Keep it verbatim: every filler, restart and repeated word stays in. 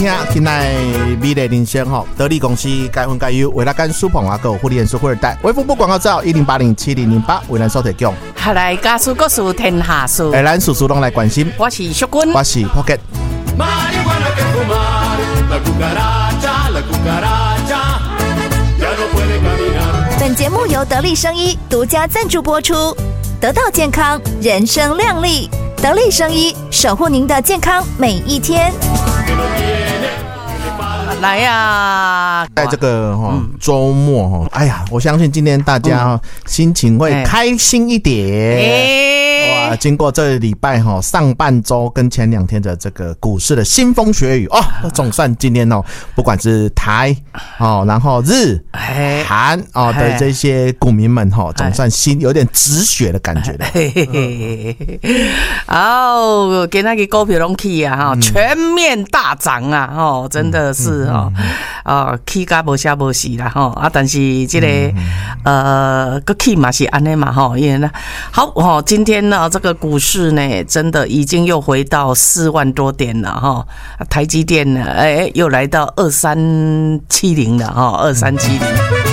听今天美丽人生吼，得力公司该分该优，为了干苏鹏啊，有福利人数富二代，微服部广告照一零八零七零零八，为咱所提供。 下来家事各事天下事， 哎，咱叔叔拢来关心。 我是淑君， 我是 Pocket。 本节目由得力生医独家赞助播出，得到健康，人生亮丽。得力生医守护您的健康每一天。 来呀、啊！ 在这个哈、哦嗯、周末哈，哎呀，我相信今天大家、哦嗯、心情会开心一点。欸、哇，经过这礼拜哈、哦、上半周跟前两天的这个股市的腥风血雨哦，总算今天哦，不管是台哦，然后日、韩哦的这些股民们哈、哦，总算心有点止血的感觉了。 哦，今天的股票拢起啊哈，全面大涨啊哈，真的是。哦，啊，起价无下无死啦吼啊，但是这个、嗯、呃，个起嘛是安尼嘛吼，因为呢，好哦，今天呢这个股市呢，真的已经又回到四万多点了哈，台积电呢，哎，又来到二三七零了哈，二三七零。